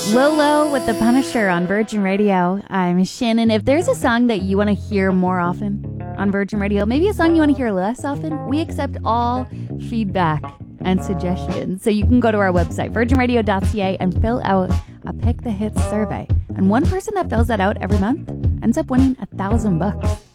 Lolo with The Punisher on Virgin Radio. I'm Shannon. If there's a song that you want to hear more often on Virgin Radio, maybe a song you want to hear less often, we accept all feedback and suggestions. So you can go to our website, virginradio.ca, and fill out a Pick the Hits survey. And one person that fills that out every month ends up winning $1,000.